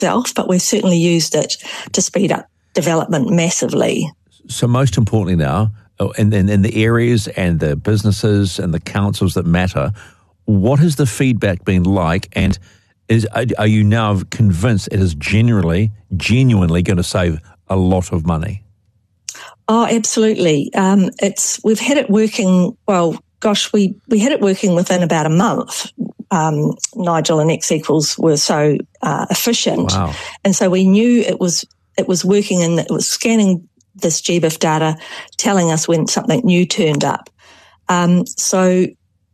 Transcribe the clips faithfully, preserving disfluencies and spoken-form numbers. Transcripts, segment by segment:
itself, but we've certainly used it to speed up development massively. So most importantly now, in, in, in the areas and the businesses and the councils that matter, what has the feedback been like, and is are you now convinced it is genuinely, genuinely going to save a lot of money? Oh, absolutely. Um, it's we've had it working, well, gosh, we, we had it working within about a month. Um, Nigel and X Equals were so uh, efficient. Wow. And so we knew it was it was working, and it was scanning this G B I F data, telling us when something new turned up. Um, so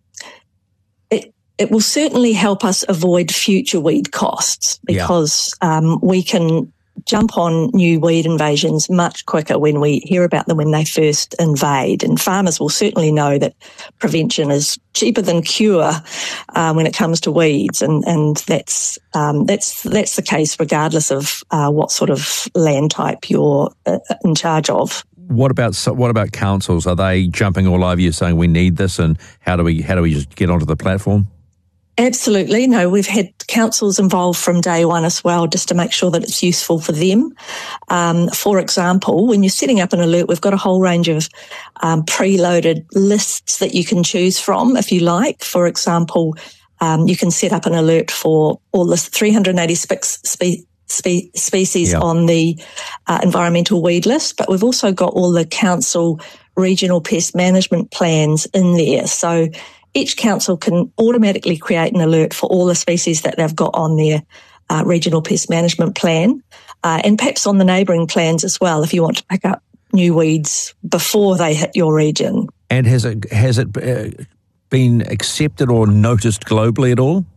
it it will certainly help us avoid future weed costs, because yeah. um, we can jump on new weed invasions much quicker when we hear about them when they first invade. And farmers will certainly know that prevention is cheaper than cure uh, when it comes to weeds, and and that's um, that's that's the case regardless of uh, what sort of land type you're uh, in charge of. What about what about councils? Are they jumping all over you saying we need this, and how do we how do we just get onto the platform? Absolutely. No, we've had councils involved from day one as well, just to make sure that it's useful for them. Um, for example, when you're setting up an alert, we've got a whole range of um, preloaded lists that you can choose from if you like. For example, um, you can set up an alert for all the three hundred eighty-six spe- spe- species yep. on the uh, environmental weed list, but we've also got all the council regional pest management plans in there. So each council can automatically create an alert for all the species that they've got on their uh, regional pest management plan, uh, and perhaps on the neighbouring plans as well, if you want to pick up new weeds before they hit your region. And has it has it uh, been accepted or noticed globally at all?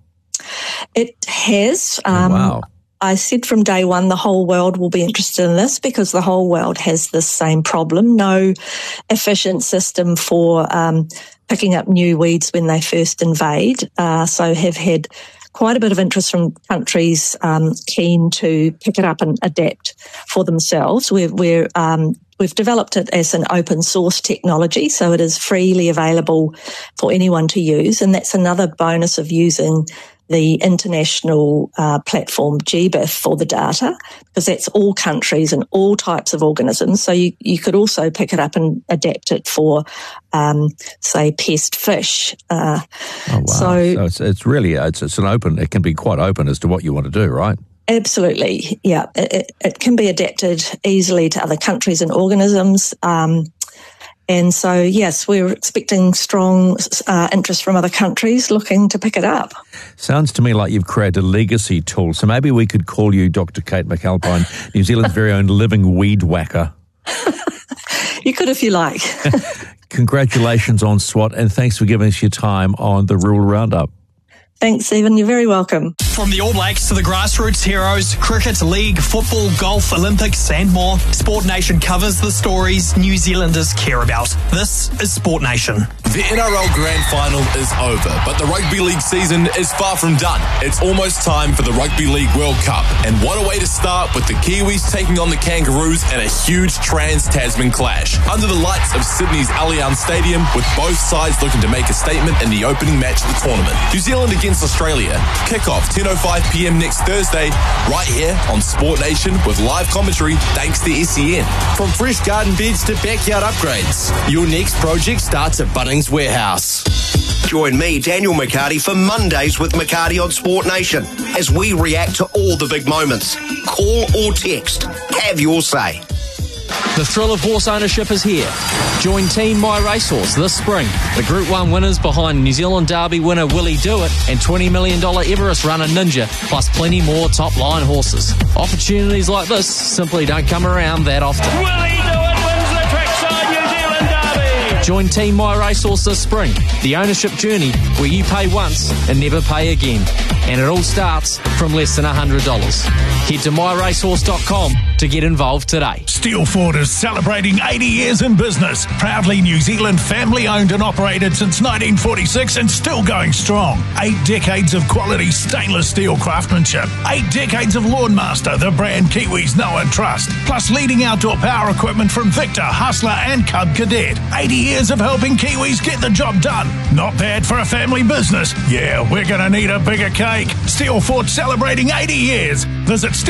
It has. Um, oh, wow. I said from day one the whole world will be interested in this, because the whole world has this same problem. No efficient system for um, picking up new weeds when they first invade. Uh, so have had quite a bit of interest from countries um, keen to pick it up and adapt for themselves. We're, we're um, We've developed it as an open source technology, so it is freely available for anyone to use. And that's another bonus of using the international uh, platform G B I F for the data, because that's all countries and all types of organisms. So you, you could also pick it up and adapt it for, um, say, pest fish. Uh, oh, wow. So, so it's, it's really, it's, it's an open, it can be quite open as to what you want to do, right? Absolutely, yeah. It, it can be adapted easily to other countries and organisms. Um, and so, yes, we're expecting strong uh, interest from other countries looking to pick it up. Sounds to me like you've created a legacy tool. So maybe we could call you Doctor Kate McAlpine, New Zealand's very own living weed whacker. You could if you like. Congratulations on SWAT, and thanks for giving us your time on the Rural Roundup. Thanks, Stephen. You're very welcome. From the All Blacks to the grassroots heroes, cricket, league, football, golf, Olympics and more, Sport Nation covers the stories New Zealanders care about. This is Sport Nation. The N R L Grand Final is over, but the Rugby League season is far from done. It's almost time for the Rugby League World Cup, and what a way to start with the Kiwis taking on the Kangaroos in a huge trans-Tasman clash. Under the lights of Sydney's Allianz Stadium, with both sides looking to make a statement in the opening match of the tournament. New Zealand against Australia. Kick-off ten oh five p.m. next Thursday, right here on Sport Nation with live commentary thanks to S E N. From fresh garden beds to backyard upgrades, your next project starts at Bunnings Warehouse. Join me, Daniel McCarty, for Mondays with McCarty on Sport Nation as we react to all the big moments. Call or text. Have your say. The thrill of horse ownership is here. Join Team My Racehorse this spring. The Group one winners behind New Zealand Derby winner Willie Dewitt and twenty million dollars Everest runner Ninja, plus plenty more top-line horses. Opportunities like this simply don't come around that often. Willie Dewitt wins the Trackside New Zealand Derby. Join Team My Racehorse this spring. The ownership journey where you pay once and never pay again. And it all starts from less than one hundred dollars. Head to my racehorse dot com to get involved today. Steele Ford is celebrating eighty years in business. Proudly New Zealand family owned and operated since nineteen forty-six and still going strong. Eight decades of quality stainless steel craftsmanship. Eight decades of Lawnmaster, the brand Kiwis know and trust. Plus leading outdoor power equipment from Victor, Hustler and Cub Cadet. eighty years of helping Kiwis get the job done. Not bad for a family business. Yeah, we're going to need a bigger cake. Steelfort celebrating eighty years. Visit